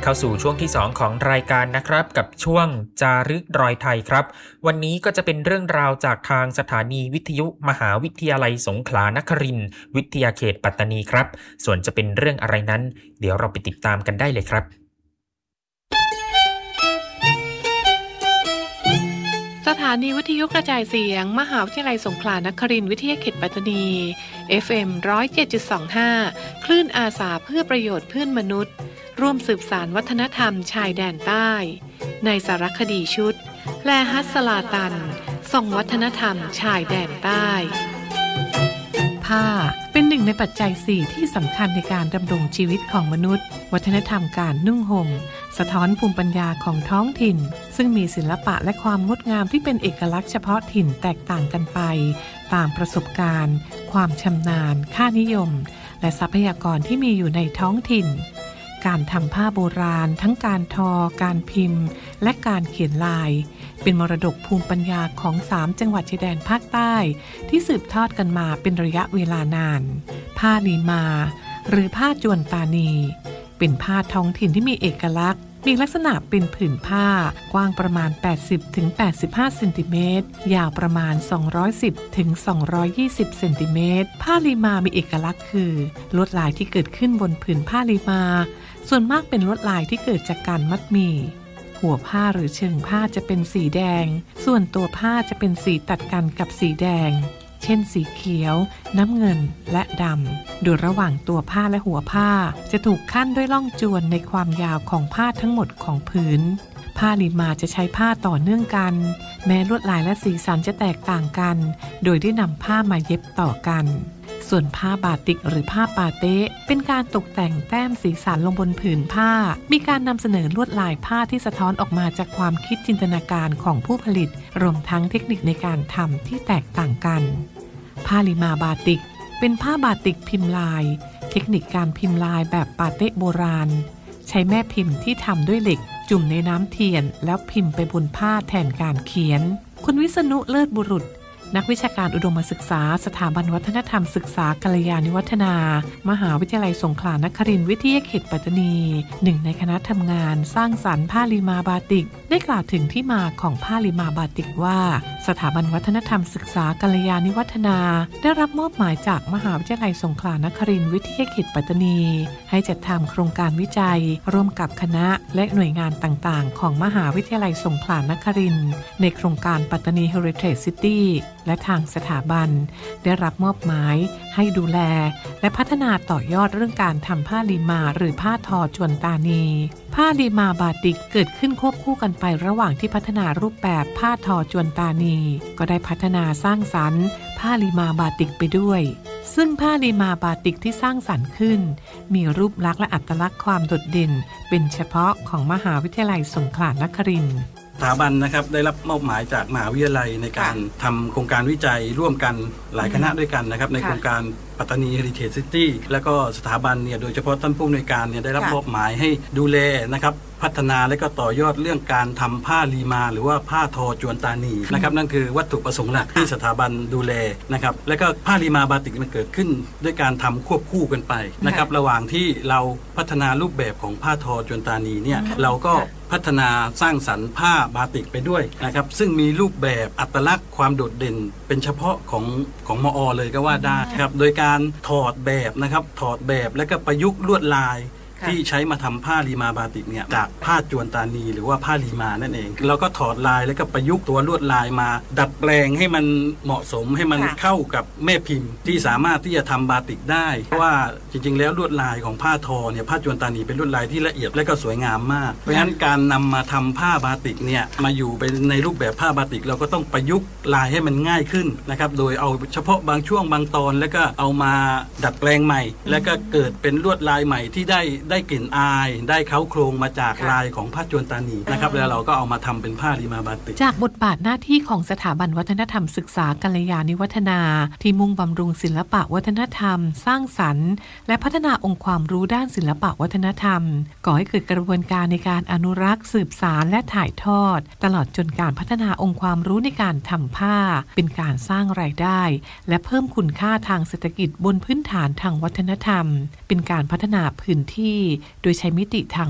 เข้าสู่ช่วงที่2ของรายการนะครับกับช่วงจารึกรอยไทยครับวันนี้ก็จะเป็นเรื่องราวจากทางสถานีวิทยุมหาวิทยาลัยสงขลานครินทร์วิทยาเขตปัตตานีครับส่วนจะเป็นเรื่องอะไรนั้นเดี๋ยวเราไปติดตามกันได้เลยครับสถานีวิทยุกระจายเสียงมหาวิทยาลัยสงขลานครินทร์วิทยาเขตปัตตานี FM 107.25 คลื่นอาสาเพื่อประโยชน์เพื่อนมนุษย์ร่วมสืบสานวัฒนธรรมชายแดนใต้ในสารคดีชุดแลฮัสลาตันส่องวัฒนธรรมชายแดนใต้ผ้าเป็นหนึ่งในปัจจัย4ที่สำคัญในการดำรงชีวิตของมนุษย์วัฒนธรรมการนุ่งห่มสะท้อนภูมิปัญญาของท้องถิ่นซึ่งมีศิลปะและความงดงามที่เป็นเอกลักษณ์เฉพาะถิ่นแตกต่างกันไปตามประสบการณ์ความชำนาญค่านิยมและทรัพยากรที่มีอยู่ในท้องถิ่นการทำผ้าโบราณทั้งการทอการพิมพ์และการเขียนลายเป็นมรดกภูมิปัญญาของ3จังหวัดชายแดนภาคใต้ที่สืบทอดกันมาเป็นระยะเวลานานผ้าลีมาหรือผ้าจวนตานีเป็นผ้าท้องถิ่นที่มีเอกลักษณ์มีลักษณะเป็นผืนผ้ากว้างประมาณ 80-85 เซนติเมตรยาวประมาณ 210-220 เซนติเมตรผ้าลีมามีเอกลักษณ์คือลวดลายที่เกิดขึ้นบนผืนผ้าลีมาส่วนมากเป็นลวดลายที่เกิดจากการมัดหมี่หัวผ้าหรือเชิงผ้าจะเป็นสีแดงส่วนตัวผ้าจะเป็นสีตัดกันกับสีแดงเช่นสีเขียวน้ำเงินและดำโดยระหว่างตัวผ้าและหัวผ้าจะถูกขั้นด้วยล่องจวนในความยาวของผ้าทั้งหมดของผืนผ้าลีมาจะใช้ผ้าต่อเนื่องกันแม้ลวดลายและสีสันจะแตกต่างกันโดยได้นำผ้ามาเย็บต่อกันส่วนผ้าบาติกหรือผ้าปาเต๊ะเป็นการตกแต่งแต้มสีสันลงบนผืนผ้ามีการนำเสนอลวดลายผ้าที่สะท้อนออกมาจากความคิดจินตนาการของผู้ผลิตรวมทั้งเทคนิคในการทำที่แตกต่างกันผ้าลีมาบาติกเป็นผ้าบาติกพิมพ์ลายเทคนิคการพิมพ์ลายแบบปาเต๊ะโบราณใช้แม่พิมพ์ที่ทำด้วยเหล็กจุ่มในน้ำเทียนแล้วพิมพ์ไปบนผ้าแทนการเขียนคุณวิษณุเลิศบุรุษนักวิชาการอุดมศึกษาสถาบันวัฒนธรรมศึกษากัลยาณิวัฒนามหาวิทยาลัยสงขลานครินทร์วิทยาเขตปัตตานีหนึ่งในคณะทำงานสร้างสรรค์ผ้าลีมาบาติกได้กล่าวถึงที่มาของผ้าลีมาบาติกว่าสถาบันวัฒนธรรมศึกษากัลยาณิวัฒนาได้รับมอบหมายจากมหาวิทยาลัยสงขลานครินทร์วิทยาเขตปัตตานีให้จัดทำโครงการวิจัยร่วมกับคณะและหน่วยงานต่างๆของมหาวิทยาลัยสงขลานครินทร์ในโครงการปัตตานี Heritage Cityและทางสถาบันได้รับมอบหมายให้ดูแลและพัฒนาต่อยอดเรื่องการทำผ้าลีมาหรือผ้าทอจวนตานีผ้าลีมาบาติกเกิดขึ้นควบคู่กันไประหว่างที่พัฒนารูปแบบผ้าทอจวนตานีก็ได้พัฒนาสร้างสรรค์ผ้าลีมาบาติกไปด้วยซึ่งผ้าลีมาบาติกที่สร้างสรรค์ขึ้นมีรูปลักษณ์และอัตลักษณ์ความโดดเด่นเป็นเฉพาะของมหาวิทยาลัยสงขลานครินทร์สถาบันนะครับได้รับมอบหมายจากมหาวิทยาลัยในการทำโครงการวิจัยร่วมกันหลายคณะด้วยกันนะครับในโครงการปัตตานี Heritage City แล้วก็สถาบันเนี่ยโดยเฉพาะท่านผู้อำนวยการเนี่ยได้รับมอบหมายให้ดูแลนะครับพัฒนาและก็ต่อยอดเรื่องการทำผ้าลีมาหรือว่าผ้าทอจวนตานีนะครับนั่นคือวัตถุประสงค์หลักที่สถาบันดูแลนะครับแล้วก็ผ้าลีมาบาติกมันเกิดขึ้นด้วยการทำควบคู่กันไปนะครับระหว่างที่เราพัฒนารูปแบบของผ้าทอจวนตานีเนี่ยเราก็พัฒนาสร้างสรรค์ผ้าบาติกไปด้วยนะครับซึ่งมีรูปแบบอัตลักษณ์ความโดดเด่นเป็นเฉพาะของมอ.เลยก็ว่าได้ครับโดยการถอดแบบนะครับถอดแบบแล้วก็ประยุกต์ลวดลายที่ใช้มาทำผ้าลีมาบาติกเนี่ยจากผ้าจวนตานีหรือว่าผ้าลีมานั่นเองเราก็ถอดลายแล้วก็ประยุกต์ตัวลวดลายมาดัดแปลงให้มันเหมาะสมให้มันเข้ากับแม่พิมพ์ที่สามารถที่จะทำบาติกได้เพราะว่าจริงๆแล้วลวดลายของผ้าทอเนี่ยผ้าจวนตานีเป็นลวดลายที่ละเอียดและก็สวยงามมากเพราะฉะนั้นการนำมาทำผ้าบาติกเนี่ยมาอยู่ไปในรูปแบบผ้าบาติกเราก็ต้องประยุกต์ลายให้มันง่ายขึ้นนะครับโดยเอาเฉพาะบางช่วงบางตอนแล้วก็เอามาดัดแปลงใหม่แล้วก็เกิดเป็นลวดลายใหม่ที่ได้กลิ่นอายได้เค้าโครงมาจากลายของผ้าจวนตานีนะครับแล้วเราก็เอามาทำเป็นผ้าลีมาบาติกจากบทบาทหน้าที่ของสถาบันวัฒนธรรมศึกษากัลยาณิวัฒนาที่มุ่งบำรุงศิลปะวัฒนธรรมสร้างสรรค์และพัฒนาองค์ความรู้ด้านศิลปะวัฒนธรรมก่อให้เกิดกระบวนการในการอนุรักษ์สืบสานและถ่ายทอดตลอดจนการพัฒนาองค์ความรู้ในการทำผ้าเป็นการสร้างรายได้และเพิ่มคุณค่าทางเศรษฐกิจบนพื้นฐานทางวัฒนธรรมเป็นการพัฒนาพื้นที่โดยใช้มิติทาง